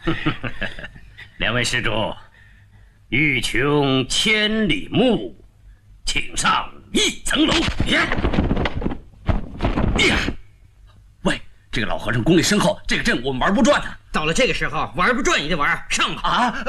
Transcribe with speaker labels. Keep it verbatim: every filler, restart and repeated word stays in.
Speaker 1: 两位施主，欲穷千里目，请上一层楼。呀！呀！喂，这个老和尚功力深厚，这个阵我们玩不转呢。
Speaker 2: 到了这个时候，玩不转也得玩，上吧！
Speaker 1: 啊！